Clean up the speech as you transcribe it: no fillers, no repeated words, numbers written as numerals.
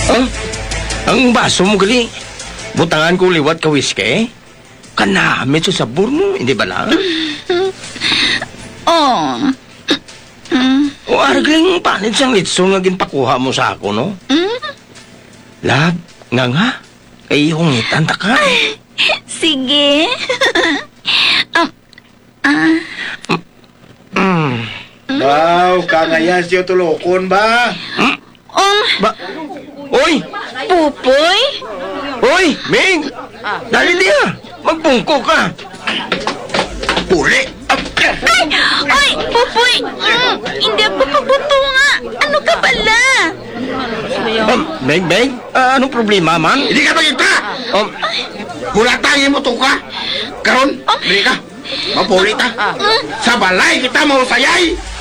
Ang, ang baso mo gali. Butangan ko liwat ka whiskey. Kana, medyo sabor mo, hindi ba lang? Oh. O argling panit siyang litso nga ginpakuha mo sa ako, no? Lab, nga. Kay hungitan ta ka. Sige. Wow, kangaya siyo tulokon ba? Ba? Oy! Pupoy? Oy! Ming! Dali diya! Magbungko ka! Puli! Ay, Pupoy! Hindi ako pabuto nga. Ano ka pala? Meg, anong problema, man? Hindi ka magigta! Hulatangin mo to ka! Karon, bili ka! Mapuli ta! Sa balay kita mahusayay!